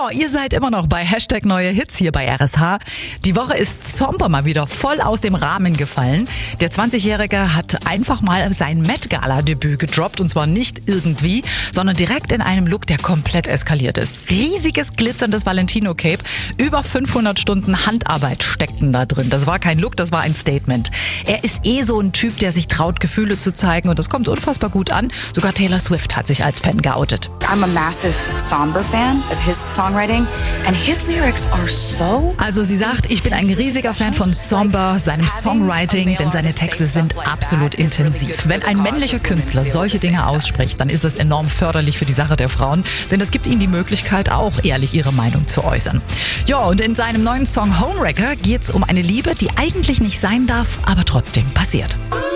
Ja, ihr seid immer noch bei Hashtag neue Hits hier bei RSH. Die Woche ist Zomber mal wieder voll aus dem Rahmen gefallen. Der 20-Jährige hat einfach mal sein Met-Gala-Debüt gedroppt und zwar nicht irgendwie, sondern direkt in einem Look, der komplett eskaliert ist. Riesiges glitzerndes Valentino-Cape, über 500 Stunden Handarbeit steckten da drin. Das war kein Look, das war ein Statement. Er ist so ein Typ, der sich traut, Gefühle zu zeigen und das kommt unfassbar gut an. Sogar Taylor Swift hat sich als Fan geoutet. I'm a massive Somber fan of his songwriting and his lyrics are so... Also sie sagt, ich bin ein riesiger Fan von Somber, seinem Songwriting, denn seine Texte sind absolut intensiv. Wenn ein männlicher Künstler solche Dinge ausspricht, dann ist das enorm förderlich für die Sache der Frauen, denn das gibt ihnen die Möglichkeit, auch ehrlich ihre Meinung zu äußern. Ja, und in seinem neuen Song Homewrecker geht es um eine Liebe, die eigentlich nicht sein darf, aber trotzdem passiert.